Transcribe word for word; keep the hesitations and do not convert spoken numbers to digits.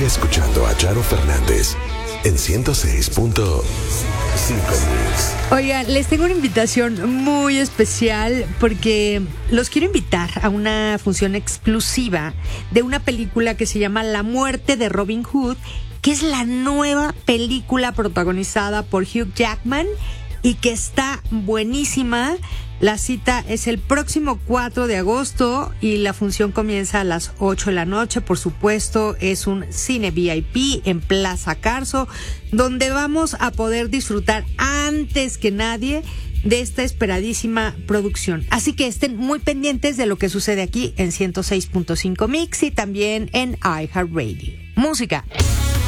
Sigue escuchando a Charo Fernández en ciento seis punto cinco Mix. Oigan, les tengo una invitación muy especial porque los quiero invitar a una función exclusiva de una película que se llama La muerte de Robin Hood, que es la nueva película protagonizada por Hugh Jackman y que está buenísima. La cita es el próximo cuatro de agosto y la función comienza a las ocho de la noche. Por supuesto, es un cine V I P en Plaza Carso, donde vamos a poder disfrutar antes que nadie de esta esperadísima producción. Así que estén muy pendientes de lo que sucede aquí en ciento seis punto cinco Mix y también en iHeartRadio. Música.